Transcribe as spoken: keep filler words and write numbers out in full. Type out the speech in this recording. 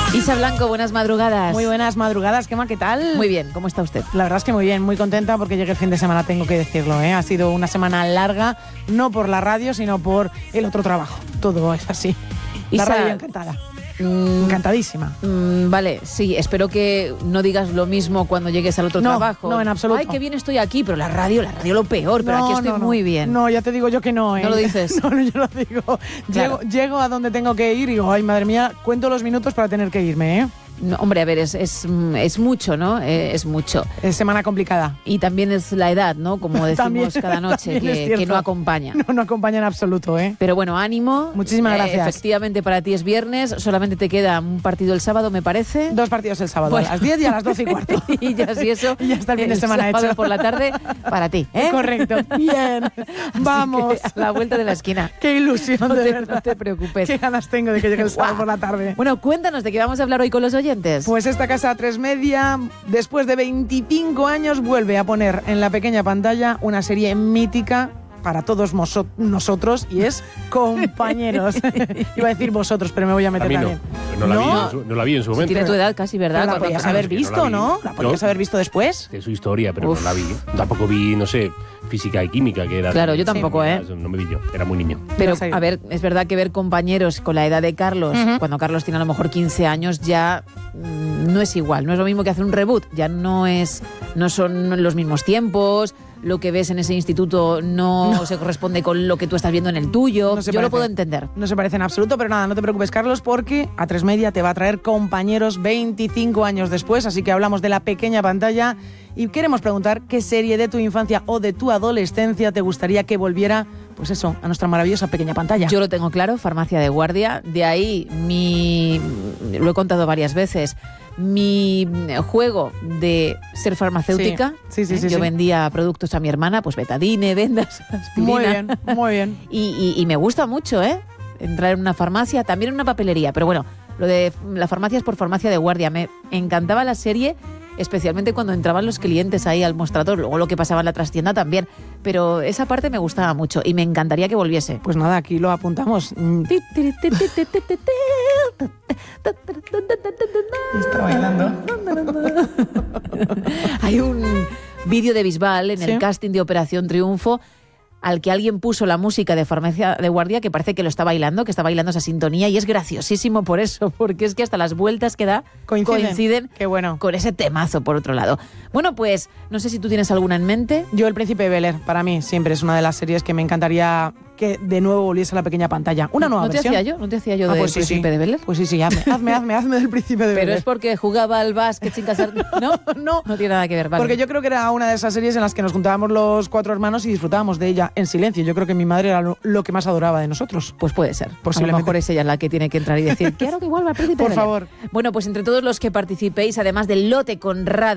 Isa Blanco, buenas madrugadas. Muy buenas madrugadas, Gemma, ¿qué tal? Muy bien, ¿cómo está usted? La verdad es que muy bien, muy contenta porque llegue el fin de semana, tengo que decirlo, ¿eh? Ha sido una semana larga, no por la radio, sino por el otro trabajo. Todo es así. La Isa, radio encantada. Mm, Encantadísima. Mm, vale, sí, espero que no digas lo mismo cuando llegues al otro no, trabajo. No, en absoluto. Ay, qué bien estoy aquí, pero la radio, la radio lo peor, pero no, aquí estoy no, no. muy bien. No, ya te digo yo que no, ¿eh? ¿No lo dices? No, no, yo lo digo. Claro. Llego, llego a donde tengo que ir y digo, ay, madre mía, cuento los minutos para tener que irme, ¿eh? No, hombre, a ver, es, es, es mucho, ¿no? Eh, es mucho. Es semana complicada. Y también es la edad, ¿no? Como decimos También, cada noche, que, que no acompaña. No, no acompaña en absoluto, ¿eh? Pero bueno, ánimo. Muchísimas gracias. Eh, efectivamente, para ti es viernes, solamente te queda un partido el sábado, me parece. Dos partidos el sábado, Bueno. a las diez y a las doce y cuarto. Y ya si eso, y ya está el fin de semana sábado hecho. por la tarde, para ti, ¿eh? Correcto. Bien. Así Vamos. que a la vuelta de la esquina. Qué ilusión, No de te, verdad. no te preocupes. Qué ganas tengo de que llegue el sábado Guau. por la tarde. Bueno, cuéntanos de qué vamos a hablar hoy con los oyentes. Pues esta casa tres media, después de veinticinco años, vuelve a poner en la pequeña pantalla una serie mítica para todos moso- nosotros y es Compañeros. Iba a decir vosotros, pero me voy a meter A mí no. también. No la, ¿No? Vi en su, no la vi en su Si momento. tiene tu edad casi, ¿verdad? Pero la Cuando- podías claro, haber es que no visto, la vi. ¿no? La podías No. haber visto después. De su historia, pero Uf. no la vi. Tampoco vi, no sé, física y química, que era... Claro, yo tampoco, ¿eh? No me vi yo, era muy niño. Pero, Ya sé. a ver, es verdad que ver Compañeros con la edad de Carlos, Ujú. cuando Carlos tiene a lo mejor quince años, ya mm, no es igual. No es lo mismo que hacer un reboot. Ya no es, no son los mismos tiempos. Lo que ves en ese instituto no, No. se corresponde con lo que tú estás viendo en el tuyo. No se Yo lo parece. puedo entender. No se parece en absoluto, pero nada, no te preocupes, Carlos, porque A tres Media te va a traer Compañeros veinticinco años después, así que hablamos de la pequeña pantalla y queremos preguntar qué serie de tu infancia o de tu adolescencia te gustaría que volviera, pues eso, a nuestra maravillosa pequeña pantalla. Yo lo tengo claro, farmacia de guardia. De ahí mi, lo he contado varias veces, mi juego de ser farmacéutica. Sí, sí, sí, ¿eh? Yo sí. vendía productos a mi hermana, pues betadine, vendas, aspirina. Muy bien, muy bien. Y, y- y me gusta mucho, ¿eh? Entrar en una farmacia, también en una papelería. Pero bueno, lo de la farmacia es por farmacia de guardia. Me encantaba la serie, especialmente cuando entraban los clientes ahí al mostrador. Luego lo que pasaba en la trastienda también. Pero esa parte me gustaba mucho y me encantaría que volviese. Pues nada, aquí lo apuntamos. Mm, Está bailando. Hay un vídeo de Bisbal en Sí. el casting de Operación Triunfo al que alguien puso la música de farmacia de guardia, que parece que lo está bailando, que está bailando esa sintonía, y es graciosísimo por eso, porque es que hasta las vueltas que da Coinciden. coinciden Qué bueno. con ese temazo, por otro lado. Bueno, pues no sé si tú tienes alguna en mente. Yo, El Príncipe de Bel-Air, para mí siempre es una de las series que me encantaría que de nuevo volviese a la pequeña pantalla. Una nueva ¿No te versión. hacía yo? ¿No te hacía yo Ah, de pues sí, Príncipe sí. de Bel-Air? Pues sí, sí, hazme, hazme, hazme, hazme del Príncipe de Pero Bel-Air. es porque jugaba al básquet sin casar. ¿No? No. No tiene nada que ver, vale. Porque yo creo que era una de esas series en las que nos juntábamos los cuatro hermanos y disfrutábamos de ella en silencio. Yo creo que mi madre era lo, lo que más adoraba de nosotros. Pues puede ser. A lo Posiblemente. mejor es ella la que tiene que entrar y decir, quiero que vuelva el Príncipe Por de Bel-Air". favor. Bueno, pues entre todos los que participéis, además del lote con radio,